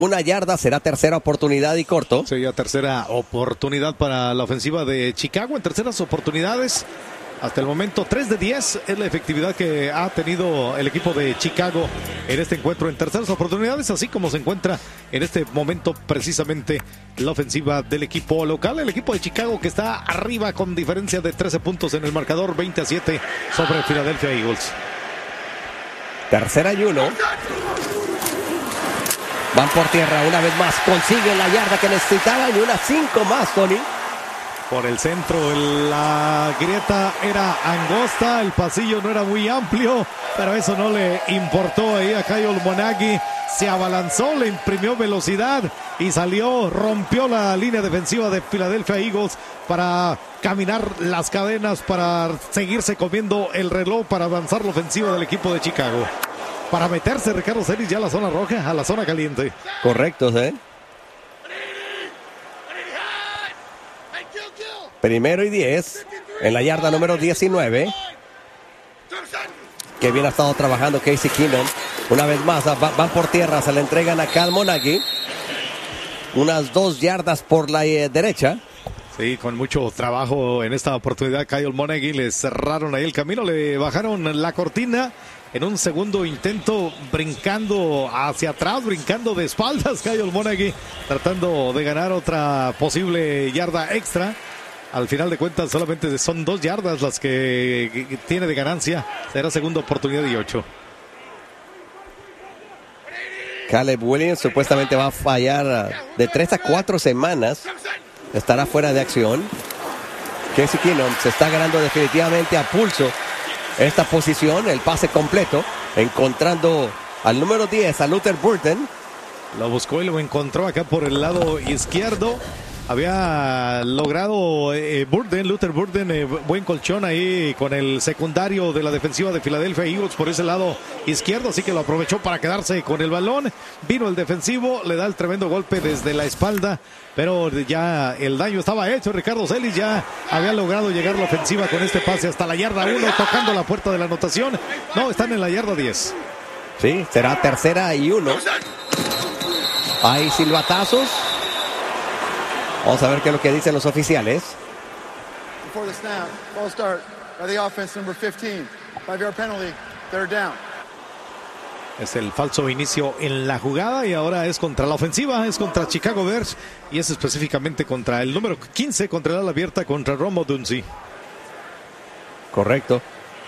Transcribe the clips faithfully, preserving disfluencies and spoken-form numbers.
Una yarda, será tercera oportunidad y corto. Sería tercera oportunidad para la ofensiva de Chicago. En terceras oportunidades, hasta el momento tres de diez es la efectividad que ha tenido el equipo de Chicago en este encuentro en terceras oportunidades, así como se encuentra en este momento precisamente la ofensiva del equipo local. El equipo de Chicago que está arriba con diferencia de trece puntos en el marcador, veinte a siete sobre Philadelphia Eagles. Tercera y uno. Van por tierra una vez más, consiguen la yarda que necesitaban y unas cinco más, Tony. Por el centro, la grieta era angosta, el pasillo no era muy amplio, pero eso no le importó ahí a Kyle Monaghy. Se abalanzó, le imprimió velocidad y salió, rompió la línea defensiva de Philadelphia Eagles para caminar las cadenas, para seguirse comiendo el reloj, para avanzar la ofensiva del equipo de Chicago. Para meterse Ricardo Celis ya a la zona roja, a la zona caliente. Correcto, ¿eh? Primero y diez, en la yarda número diecinueve. Que bien ha estado trabajando Casey Keenum. Una vez más, va, van por tierra, se le entregan a Kyle Monaghy. Unas dos yardas por la eh, derecha. Sí, con mucho trabajo en esta oportunidad Kyle Monaghy, le cerraron ahí el camino, le bajaron la cortina. En un segundo intento, brincando hacia atrás, brincando de espaldas, Kyle Monaghy, tratando de ganar otra posible yarda extra. Al final de cuentas, solamente son dos yardas las que tiene de ganancia. Será segunda oportunidad y ocho. Caleb Williams supuestamente va a fallar de tres a cuatro semanas. Estará fuera de acción. Casey Keenum se está ganando definitivamente a pulso esta posición, el pase completo, encontrando al número diez, a Luther Burden. Lo buscó y lo encontró acá por el lado izquierdo. Había logrado eh, Burden, Luther Burden, eh, buen colchón ahí con el secundario de la defensiva de Philadelphia Eagles por ese lado izquierdo, así que lo aprovechó para quedarse con el balón. Vino el defensivo, le da el tremendo golpe desde la espalda, pero ya el daño estaba hecho. Ricardo Celis ya había logrado llegar la ofensiva con este pase hasta la yarda uno, tocando la puerta de la anotación. No, están en la yarda diez. Sí, será tercera y uno. Hay silbatazos. Vamos a ver qué es lo que dicen los oficiales. Before the snap, ball start by the offense number fifteen. Five-yard penalty, they're down. Es el falso inicio en la jugada y ahora es contra la ofensiva, es contra Chicago Bears y es específicamente contra el número quince, contra el ala abierta, contra Rome Odunsi. Correcto.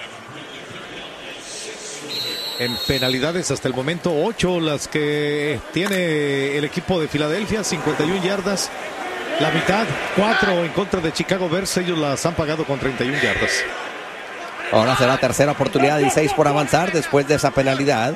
En penalidades hasta el momento ocho las que tiene el equipo de Filadelfia, cincuenta y una yardas. La mitad, cuatro en contra de Chicago Bears, ellos las han pagado con treinta y una yardas. Ahora será tercera oportunidad y seis por avanzar después de esa penalidad.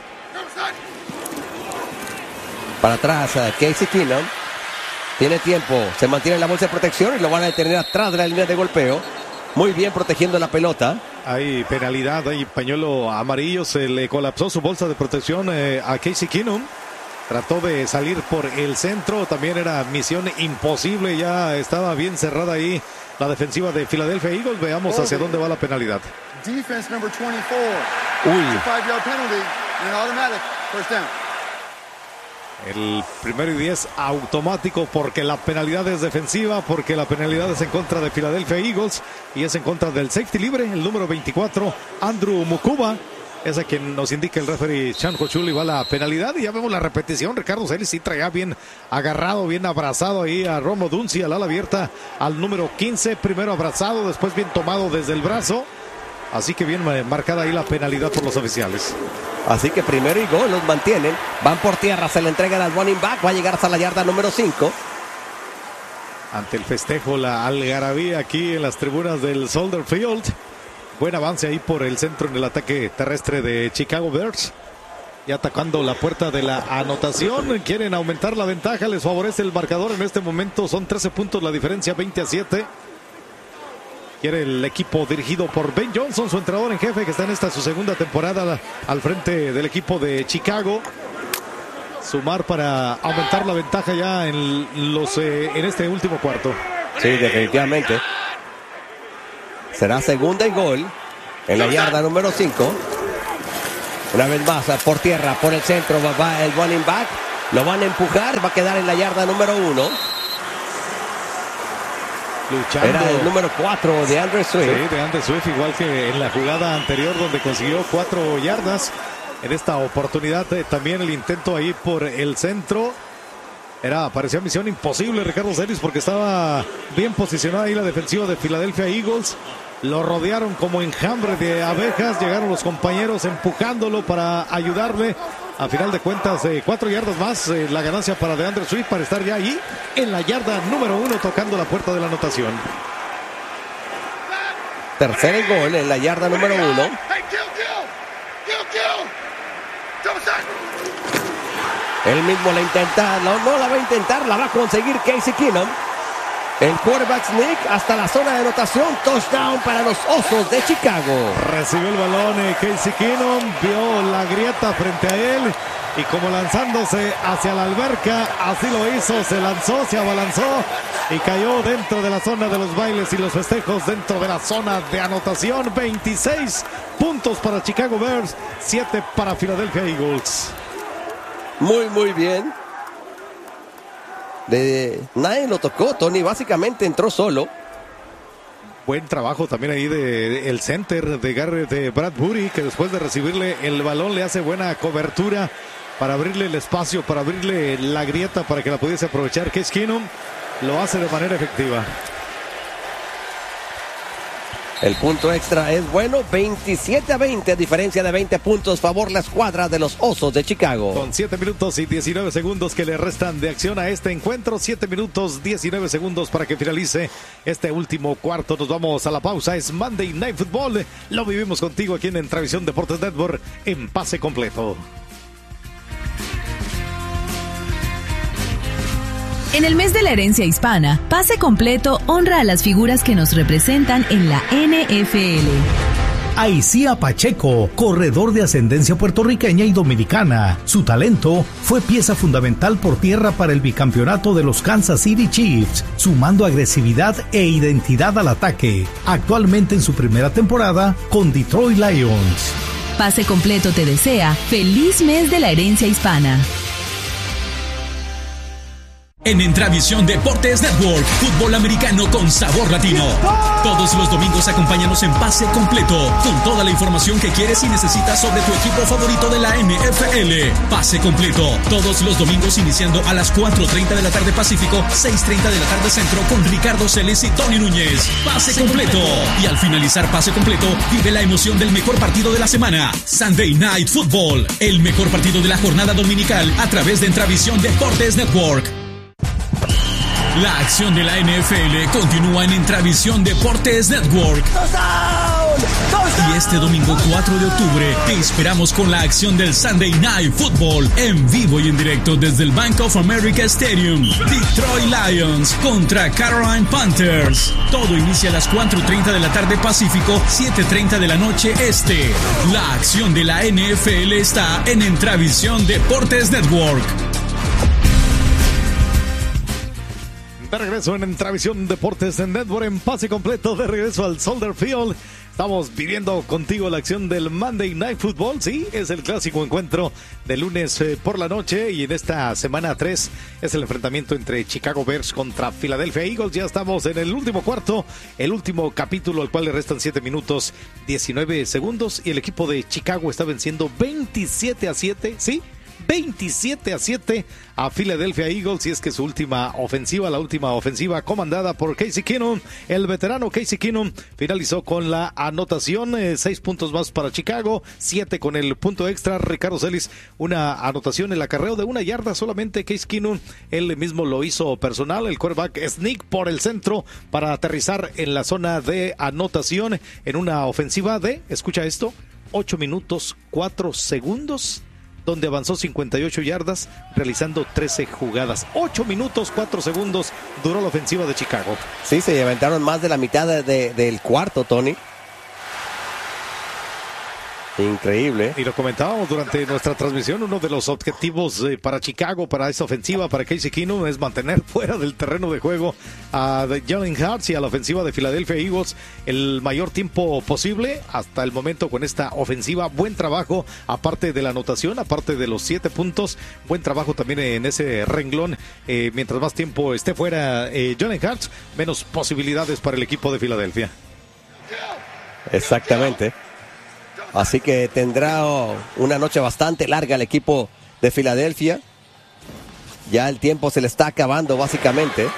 Para atrás, uh, Casey Keenum. Tiene tiempo, se mantiene en la bolsa de protección y lo van a detener atrás de la línea de golpeo. Muy bien protegiendo la pelota. Hay penalidad, hay pañuelo amarillo, se le colapsó su bolsa de protección eh, a Casey Keenum. Trató de salir por el centro, también era misión imposible, ya estaba bien cerrada ahí la defensiva de Philadelphia Eagles. Veamos hacia dónde va la penalidad. Defense number twenty-four. Uy. Five-yard penalty and an automatic first down. El primero y diez automático porque la penalidad es defensiva, porque la penalidad es en contra de Philadelphia Eagles y es en contra del safety libre, el número veinticuatro, Andrew Mukuba. Es a quien nos indica el referee Chan Hochuli, va la penalidad y ya vemos la repetición. Ricardo Celis sí traía bien agarrado, bien abrazado ahí a Rome Odunsi, al ala abierta, al número quince, primero abrazado, después bien tomado desde el brazo. Así que bien marcada ahí la penalidad por los oficiales. Así que primero y gol los mantienen. Van por tierra, se le entregan al running back, va a llegar hasta la yarda número cinco. Ante el festejo, la algarabía aquí en las tribunas del Soldier Field. Buen avance ahí por el centro en el ataque terrestre de Chicago Bears. Y atacando la puerta de la anotación. Quieren aumentar la ventaja. Les favorece el marcador en este momento. Son trece puntos la diferencia, veinte a siete. Quiere el equipo dirigido por Ben Johnson, su entrenador en jefe, que está en esta su segunda temporada al frente del equipo de Chicago. Sumar para aumentar la ventaja ya en, los, eh, en este último cuarto. Sí, definitivamente. Será segunda y gol en la yarda número cinco. Una vez más por tierra, por el centro, va el running back. Lo van a empujar, va a quedar en la yarda número uno. Luchando. Era el número cuatro de Andrew Swift. Sí, de Andrew Swift, igual que en la jugada anterior donde consiguió cuatro yardas. En esta oportunidad eh, también el intento ahí por el centro. Era, parecía misión imposible, Ricardo Celis, porque estaba bien posicionada ahí la defensiva de Philadelphia Eagles. Lo rodearon como enjambre de abejas. Llegaron los compañeros empujándolo para ayudarle. A final de cuentas, eh, cuatro yardas más. Eh, la ganancia para DeAndre Swift para estar ya ahí en la yarda número uno, tocando la puerta de la anotación. Tercer y gol en la yarda número uno. Él mismo la intenta, no, no la va a intentar, la va a conseguir Casey Keenum. El quarterback sneak hasta la zona de anotación. Touchdown para los Osos de Chicago. Recibió el balón eh, Casey Keenum, vio la grieta frente a él y como lanzándose hacia la alberca, así lo hizo, se lanzó, se abalanzó y cayó dentro de la zona de los bailes y los festejos, dentro de la zona de anotación. veintiséis puntos para Chicago Bears, siete para Philadelphia Eagles. Muy, muy bien. De, nadie lo tocó, Tony. Básicamente entró solo. Buen trabajo también ahí de, de el center de Garrett de Bradbury, que después de recibirle el balón le hace buena cobertura para abrirle el espacio, para abrirle la grieta para que la pudiese aprovechar. Case Keenum lo hace de manera efectiva. El punto extra es bueno, veintisiete a veinte, diferencia de veinte puntos, favor la escuadra de los Osos de Chicago. Con siete minutos y diecinueve segundos que le restan de acción a este encuentro, siete minutos diecinueve segundos para que finalice este último cuarto. Nos vamos a la pausa, es Monday Night Football, lo vivimos contigo aquí en Entravisión Deportes Network en pase completo. En el mes de la herencia hispana, Pase Completo honra a las figuras que nos representan en la N F L. Aicía Pacheco, corredor de ascendencia puertorriqueña y dominicana. Su talento fue pieza fundamental por tierra para el bicampeonato de los Kansas City Chiefs, sumando agresividad e identidad al ataque. Actualmente en su primera temporada con Detroit Lions. Pase Completo te desea feliz mes de la herencia hispana. En Entravisión Deportes Network, fútbol americano con sabor latino. Todos los domingos acompáñanos en Pase Completo, con toda la información que quieres y necesitas sobre tu equipo favorito de la N F L. Pase Completo, todos los domingos iniciando a las cuatro treinta de la tarde Pacífico, seis treinta de la tarde Centro, con Ricardo Celes y Tony Núñez. Pase Completo. Y al finalizar Pase Completo, vive la emoción del mejor partido de la semana. Sunday Night Football, el mejor partido de la jornada dominical a través de Entravisión Deportes Network. La acción de la N F L continúa en Entravisión Deportes Network. Y este domingo cuatro de octubre te esperamos con la acción del Sunday Night Football en vivo y en directo desde el Bank of America Stadium. Detroit Lions contra Carolina Panthers. Todo inicia a las cuatro treinta de la tarde Pacífico, siete treinta de la noche Este. La acción de la N F L está en Entravisión Deportes Network. De regreso en Entravisión Deportes en Network, en Pase Completo, de regreso al Soldier Field. Estamos viviendo contigo la acción del Monday Night Football. Sí, es el clásico encuentro de lunes eh, por la noche. Y en esta semana tres es el enfrentamiento entre Chicago Bears contra Philadelphia Eagles. Ya estamos en el último cuarto, el último capítulo, al cual le restan siete minutos diecinueve segundos. Y el equipo de Chicago está venciendo veintisiete a siete, ¿sí? veintisiete a siete a Philadelphia Eagles, y es que su última ofensiva, la última ofensiva comandada por Casey Keenum, el veterano Casey Keenum, finalizó con la anotación, eh, seis puntos más para Chicago, siete con el punto extra. Ricardo Celis, una anotación, el acarreo de una yarda solamente. Casey Keenum, él mismo lo hizo personal, el quarterback sneak por el centro para aterrizar en la zona de anotación en una ofensiva de, escucha esto, ocho minutos cuatro segundos, donde avanzó cincuenta y ocho yardas, realizando trece jugadas. ocho minutos, cuatro segundos duró la ofensiva de Chicago. Sí, se aventaron más de la mitad de, de, del cuarto, Tony. Increíble. Y lo comentábamos durante nuestra transmisión, uno de los objetivos eh, para Chicago, para esta ofensiva, para Casey Keenum, es mantener fuera del terreno de juego a Jalen Hurts y a la ofensiva de Philadelphia Eagles el mayor tiempo posible. Hasta el momento con esta ofensiva, buen trabajo, aparte de la anotación, aparte de los siete puntos, buen trabajo también en ese renglón. Eh, mientras más tiempo esté fuera eh, Jalen Hurts, menos posibilidades para el equipo de Filadelfia. Exactamente. Así que tendrá una noche bastante larga el equipo de Filadelfia. Ya el tiempo se le está acabando básicamente.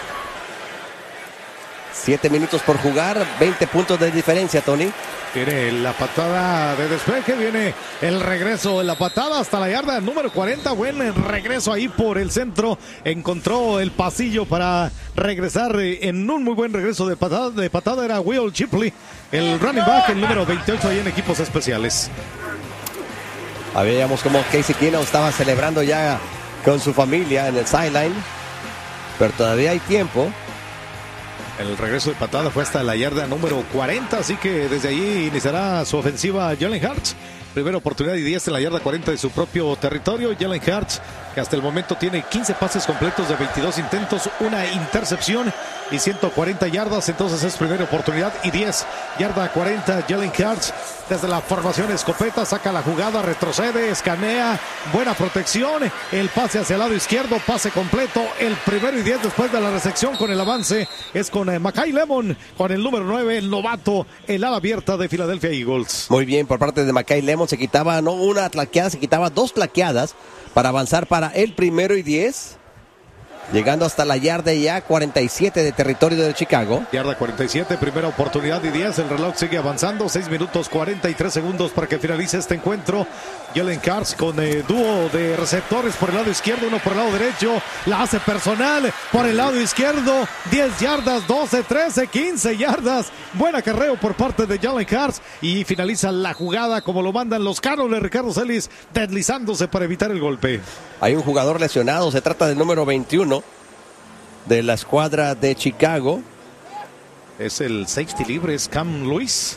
Siete minutos por jugar, veinte puntos de diferencia, Tony. Tiene la patada de despeje, viene el regreso de la patada hasta la yarda número cuarenta. Buen regreso ahí por el centro. Encontró el pasillo para regresar en un muy buen regreso de patada. De patada era Will Shipley, el running back, el número veintiocho ahí en equipos especiales. Veíamos como Casey Keenum estaba celebrando ya con su familia en el sideline. Pero todavía hay tiempo. El regreso de patada fue hasta la yarda número cuarenta, así que desde allí iniciará su ofensiva Jalen Hurts. Primera oportunidad y diez en la yarda cuarenta de su propio territorio. Jalen Hurts, que hasta el momento tiene quince pases completos de veintidós intentos, una intercepción y ciento cuarenta yardas. Entonces es primera oportunidad y diez. Yarda cuarenta, Jalen Hurts desde la formación escopeta, saca la jugada, retrocede, escanea, buena protección. El pase hacia el lado izquierdo, pase completo. El primero y diez después de la recepción con el avance es con eh, Makai Lemon, con el número nueve, el novato, el ala abierta de Philadelphia Eagles. Muy bien por parte de Makai Lemon. Se quitaba no una tlaqueada, se quitaba dos tlaqueadas para avanzar para el primero y diez. Llegando hasta la yarda ya cuarenta y siete de territorio de Chicago. Yarda cuarenta y siete, primera oportunidad y diez. El reloj sigue avanzando. seis minutos cuarenta y tres segundos para que finalice este encuentro. Jalen Hurts con eh, dúo de receptores por el lado izquierdo, uno por el lado derecho. La hace personal por el lado izquierdo. diez yardas, doce, trece, quince yardas. Buen acarreo por parte de Jalen Hurts. Y finaliza la jugada como lo mandan los Caros de Ricardo Celis, deslizándose para evitar el golpe. Hay un jugador lesionado. Se trata del número veintiuno de la escuadra de Chicago. Es el safety libre, es Cam Lewis.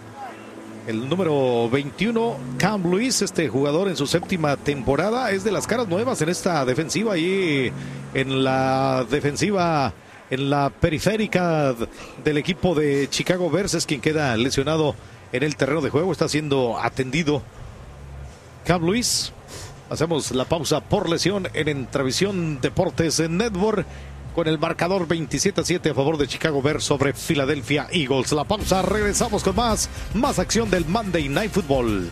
El número veintiuno, Cam Lewis, este jugador en su séptima temporada, es de las caras nuevas en esta defensiva y en la defensiva, en la periférica del equipo de Chicago Bears, es quien queda lesionado en el terreno de juego, está siendo atendido Cam Lewis. Hacemos la pausa por lesión en Entravisión Deportes Network. Con el marcador veintisiete a siete a favor de Chicago Bears sobre Philadelphia Eagles. La pausa, regresamos con más, más acción del Monday Night Football.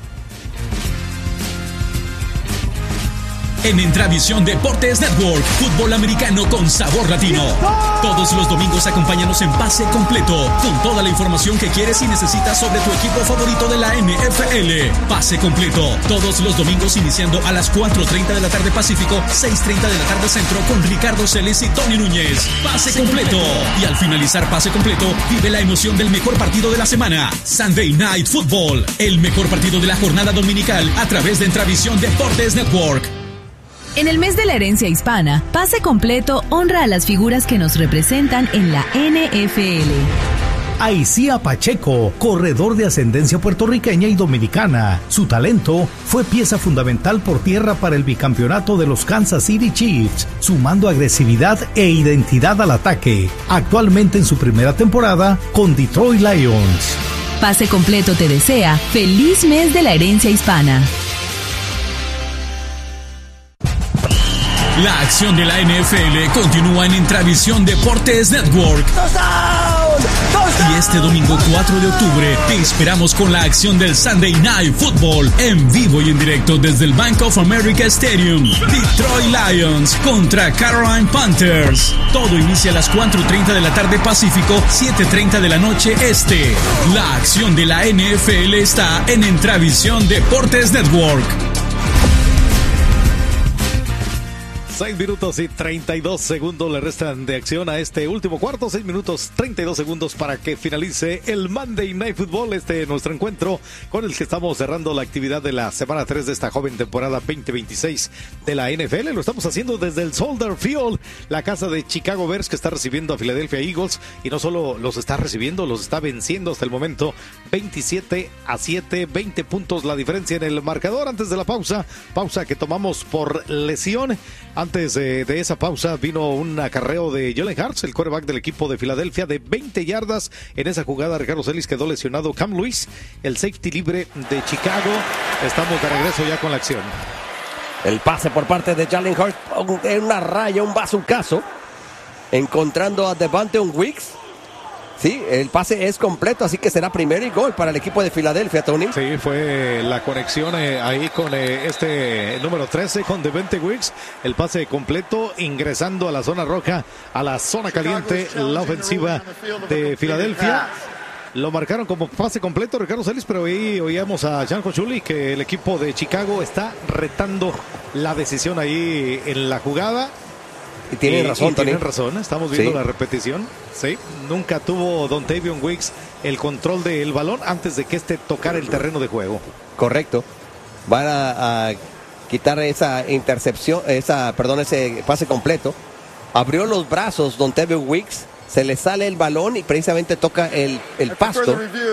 En Entravisión Deportes Network, fútbol americano con sabor latino. Todos los domingos acompáñanos en Pase Completo, con toda la información que quieres y necesitas sobre tu equipo favorito de la N F L. Pase Completo, todos los domingos iniciando a las cuatro treinta de la tarde Pacífico, seis treinta de la tarde Centro, con Ricardo Celis y Tony Núñez. Pase Completo. Y al finalizar Pase Completo, vive la emoción del mejor partido de la semana. Sunday Night Football, el mejor partido de la jornada dominical a través de Entravisión Deportes Network. En el mes de la herencia hispana, Pase Completo honra a las figuras que nos representan en la N F L. Aicía Pacheco, corredor de ascendencia puertorriqueña y dominicana. Su talento fue pieza fundamental por tierra para el bicampeonato de los Kansas City Chiefs, sumando agresividad e identidad al ataque. Actualmente en su primera temporada con Detroit Lions. Pase Completo te desea feliz mes de la herencia hispana. La acción de la N F L continúa en Entravisión Deportes Network. Y este domingo cuatro de octubre te esperamos con la acción del Sunday Night Football en vivo y en directo desde el Bank of America Stadium. Detroit Lions contra Carolina Panthers. Todo inicia a las cuatro treinta de la tarde Pacífico, siete treinta de la noche Este. La acción de la N F L está en Entravisión Deportes Network. seis minutos y treinta y dos segundos le restan de acción a este último cuarto. seis minutos treinta y dos segundos para que finalice el Monday Night Football, este nuestro encuentro con el que estamos cerrando la actividad de la semana tres de esta joven temporada veinte veintiséis de la N F L. Lo estamos haciendo desde el Soldier Field, la casa de Chicago Bears, que está recibiendo a Philadelphia Eagles, y no solo los está recibiendo, los está venciendo hasta el momento veintisiete a siete, veinte puntos la diferencia en el marcador. Antes de la pausa, pausa que tomamos por lesión. Antes de, de esa pausa vino un acarreo de Jalen Hurts, el quarterback del equipo de Filadelfia, de veinte yardas. En esa jugada Ricardo Celis quedó lesionado Cam Lewis, el safety libre de Chicago. Estamos de regreso ya con la acción. El pase por parte de Jalen Hurts en una raya, un bazucazo, encontrando a Devontae Wicks. Sí, el pase es completo, así que será primero y gol para el equipo de Filadelfia, Tony. Sí, fue la conexión eh, ahí con eh, este número trece, con Devontae Wicks. El pase completo, ingresando a la zona roja, a la zona caliente, la ofensiva de Filadelfia. Lo marcaron como pase completo, Ricardo Celis, pero ahí oíamos a Jan Hochuli que el equipo de Chicago está retando la decisión ahí en la jugada. Y tienen y, razón, y Tony. Tienen razón, estamos viendo sí. la repetición. Sí, nunca tuvo Dontavion Wicks el control del balón antes de que este tocara el terreno de juego. Correcto. Van a, a quitar esa intercepción, esa, perdón, ese pase completo. Abrió los brazos Dontavion Wicks, se le sale el balón y precisamente toca el, el pasto.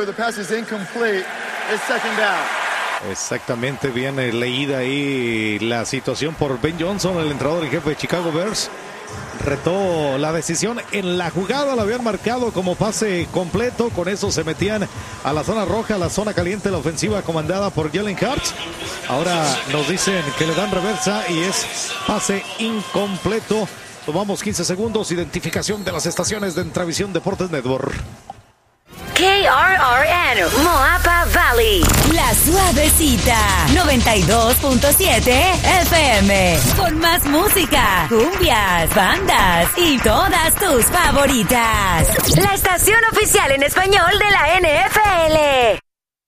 Exactamente, bien eh, leída ahí la situación por Ben Johnson, el entrenador en jefe de Chicago Bears. Retó la decisión en la jugada, la habían marcado como pase completo. Con eso se metían a la zona roja, a la zona caliente, la ofensiva comandada por Jalen Hurts. Ahora nos dicen que le dan reversa y es pase incompleto. Tomamos quince segundos, identificación de las estaciones de Entravisión Deportes Network. K R R N, Moapa Valley. La Suavecita, noventa y dos punto siete F M. Con más música, cumbias, bandas y todas tus favoritas. La estación oficial en español de la N F L.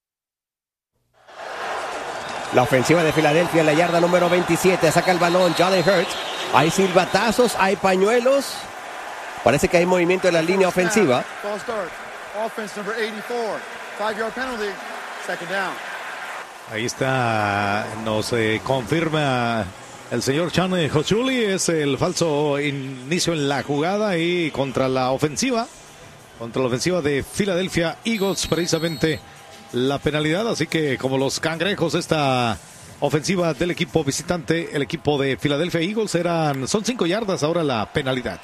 La ofensiva de Filadelfia en la yarda número veintisiete. Saca el balón Jalen Hurts. Hay silbatazos, hay pañuelos. Parece que hay movimiento en la línea ofensiva. Offense number eighty-four, five-yard penalty, second down. Ahí está, nos eh, confirma el señor Chan Hochuli, es el falso inicio en la jugada y contra la ofensiva, contra la ofensiva de Philadelphia Eagles, precisamente la penalidad. Así que como los cangrejos, esta ofensiva del equipo visitante, el equipo de Philadelphia Eagles, eran, son cinco yardas ahora la penalidad.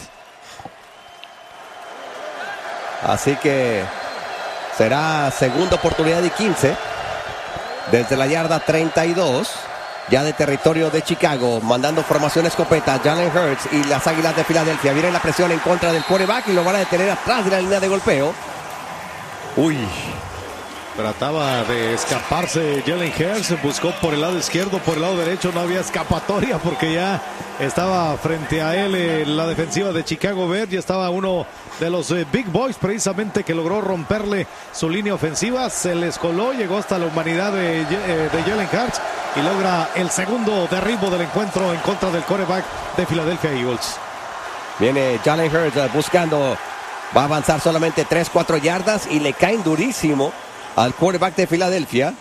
Así que será segunda oportunidad y quince. Desde la yarda treinta y dos, ya de territorio de Chicago, mandando formación escopeta, Jalen Hurts y las Águilas de Filadelfia. Viene la presión en contra del quarterback y lo van a detener atrás de la línea de golpeo. Uy. Trataba de escaparse Jalen Hurts, buscó por el lado izquierdo, por el lado derecho, no había escapatoria porque ya estaba frente a él eh, la defensiva de Chicago Bears. Ya estaba uno de los eh, Big Boys precisamente que logró romperle su línea ofensiva, se les coló, llegó hasta la humanidad de, eh, de Jalen Hurts y logra el segundo derribo del encuentro en contra del quarterback de Philadelphia Eagles. Viene Jalen Hurts uh, buscando, va a avanzar solamente tres, cuatro yardas y le caen durísimo al quarterback de Filadelfia.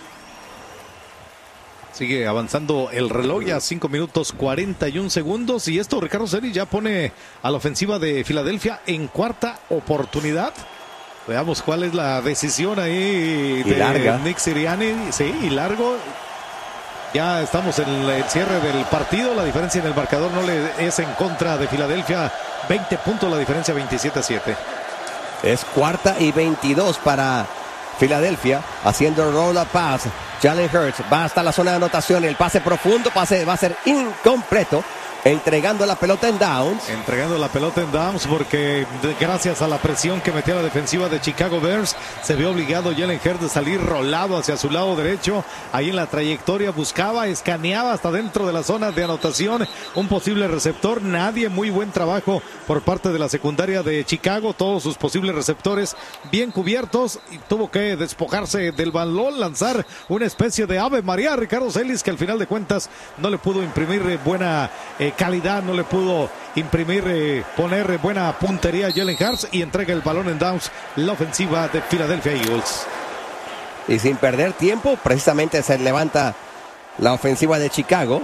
Sigue avanzando el reloj, ya cinco minutos cuarenta y un segundos. Y esto, Ricardo Celis, ya pone a la ofensiva de Filadelfia en cuarta oportunidad. Veamos cuál es la decisión ahí y de larga. Nick Sirianni. Sí, y largo. Ya estamos en el cierre del partido. La diferencia en el marcador no le es en contra de Filadelfia. veinte puntos la diferencia, veintisiete a siete. Es cuarta y veintidós para Filadelfia, haciendo roll up pass. Jalen Hurts va hasta la zona de anotación. El pase profundo, pase va a ser incompleto. Entregando la pelota en downs. Entregando la pelota en downs porque gracias a la presión que metió la defensiva de Chicago Bears, se vio obligado Jalen Hurts a salir rolado hacia su lado derecho. Ahí en la trayectoria buscaba, escaneaba hasta dentro de la zona de anotación un posible receptor. Nadie, muy buen trabajo por parte de la secundaria de Chicago. Todos sus posibles receptores bien cubiertos y tuvo que despojarse del balón, lanzar una especie de Ave María a Ricardo Celis, que al final de cuentas no le pudo imprimir buena eh, calidad, no le pudo imprimir, eh, poner buena puntería a Jalen Hurts y entrega el balón en downs la ofensiva de Philadelphia Eagles. Y sin perder tiempo, precisamente se levanta la ofensiva de Chicago.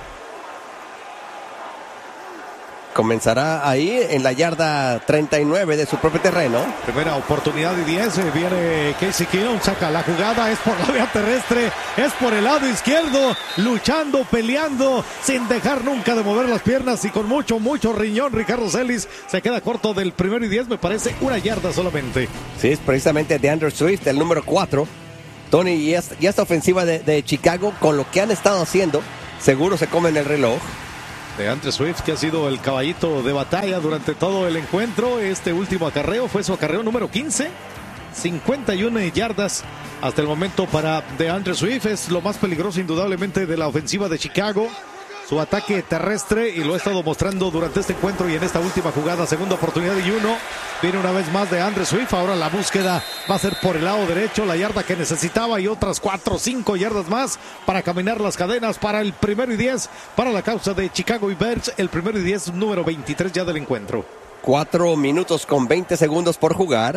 Comenzará ahí en la yarda treinta y nueve de su propio terreno. Primera oportunidad y diez. Viene Casey Keenum, saca la jugada. Es por la vía terrestre, es por el lado izquierdo. Luchando, peleando, sin dejar nunca de mover las piernas y con mucho, mucho riñón. Ricardo Celis se queda corto del primero y diez. Me parece una yarda solamente. Sí, es precisamente DeAndre Swift, el número cuatro. Tony, y esta, y esta ofensiva de, de Chicago, con lo que han estado haciendo, seguro se comen el reloj. DeAndre Swift, que ha sido el caballito de batalla durante todo el encuentro. Este último acarreo fue su acarreo número quince. cincuenta y una yardas hasta el momento para DeAndre Swift. Es lo más peligroso indudablemente de la ofensiva de Chicago. Su ataque terrestre, y lo ha estado mostrando durante este encuentro y en esta última jugada. Segunda oportunidad y uno. Viene una vez más DeAndre Swift. Ahora la búsqueda va a ser por el lado derecho. La yarda que necesitaba y otras cuatro o cinco yardas más para caminar las cadenas para el primero y diez. Para la causa de Chicago y Bears. El primero y diez, número veintitrés ya del encuentro. Cuatro minutos con veinte segundos por jugar.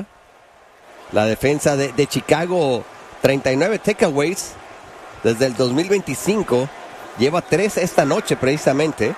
La defensa de, de Chicago, treinta y nueve takeaways desde el dos mil veinticinco. Lleva tres esta noche precisamente.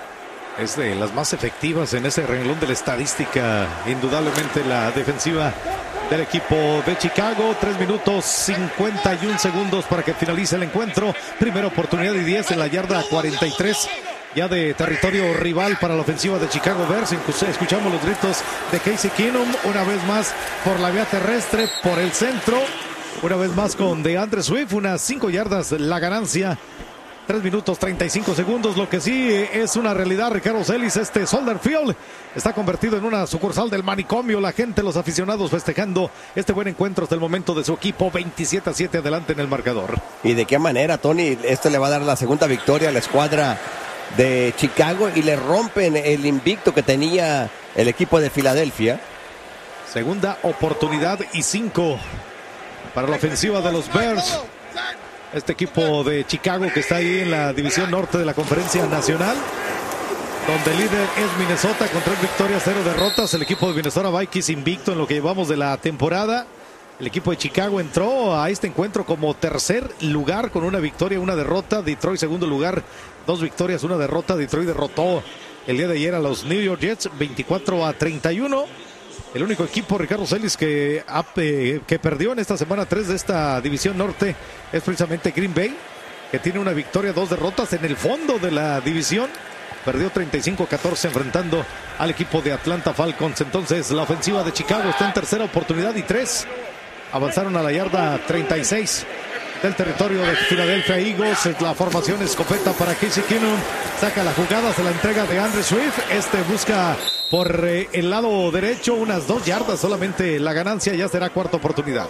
Es de las más efectivas en ese renglón de la estadística. Indudablemente la defensiva del equipo de Chicago. Tres minutos cincuenta y un segundos para que finalice el encuentro. Primera oportunidad y diez en la yarda cuarenta y tres. Ya de territorio rival para la ofensiva de Chicago Bears. Escuchamos los gritos de Casey Keenum. Una vez más por la vía terrestre, por el centro. Una vez más con DeAndre Swift. Unas cinco yardas la ganancia. tres minutos treinta y cinco segundos. Lo que sí es una realidad, Ricardo Celis, este Soldier Field está convertido en una sucursal del manicomio. La gente, los aficionados festejando este buen encuentro hasta el momento de su equipo. veintisiete a siete adelante en el marcador. ¿Y de qué manera, Tony? Esto le va a dar la segunda victoria a la escuadra de Chicago y le rompen el invicto que tenía el equipo de Filadelfia. Segunda oportunidad y cinco para la ofensiva de los Bears. Este equipo de Chicago que está ahí en la división norte de la Conferencia Nacional, donde el líder es Minnesota con tres victorias, cero derrotas. El equipo de Minnesota Vikings invicto en lo que llevamos de la temporada. El equipo de Chicago entró a este encuentro como tercer lugar con una victoria, una derrota. Detroit segundo lugar, dos victorias, una derrota. Detroit derrotó el día de ayer a los New York Jets veinticuatro a treinta y uno. El único equipo, Ricardo Celis, que, que perdió en esta semana tres de esta división norte es precisamente Green Bay, que tiene una victoria, dos derrotas en el fondo de la división. Perdió treinta y cinco a catorce enfrentando al equipo de Atlanta Falcons. Entonces la ofensiva de Chicago está en tercera oportunidad y tres. Avanzaron a la yarda treinta y seis del territorio de Philadelphia Eagles. La formación escopeta para Casey Keenum. Saca la jugada, se la entrega de DeAndre Swift. Este busca por eh, el lado derecho, unas dos yardas solamente la ganancia. Ya será cuarta oportunidad.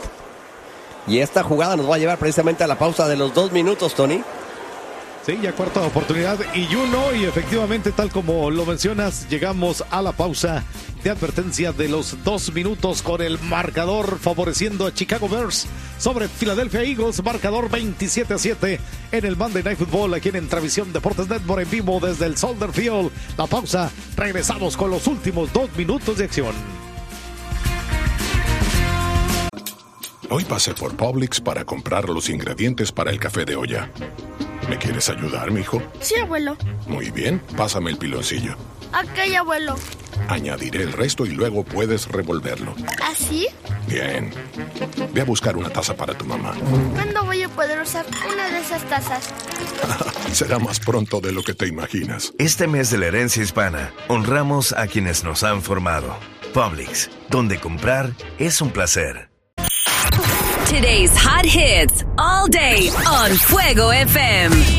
Y esta jugada nos va a llevar precisamente a la pausa de los dos minutos, Tony. Sí, ya cuarta oportunidad y uno, y efectivamente, tal como lo mencionas, llegamos a la pausa de advertencia de los dos minutos con el marcador favoreciendo a Chicago Bears sobre Philadelphia Eagles, marcador veintisiete a siete en el Monday Night Football aquí en Entravisión Deportes Network en vivo desde el Soldier Field. La pausa, regresamos con los últimos dos minutos de acción. Hoy pasé por Publix para comprar los ingredientes para el café de olla. ¿Me quieres ayudar, mijo? Sí, abuelo. Muy bien, pásame el piloncillo. Ok, abuelo. Añadiré el resto y luego puedes revolverlo. ¿Así? Bien. Ve a buscar una taza para tu mamá. ¿Cuándo voy a poder usar una de esas tazas? Será más pronto de lo que te imaginas. Este mes de la herencia hispana, honramos a quienes nos han formado. Publix, donde comprar es un placer. Today's hot hits all day on Fuego F M.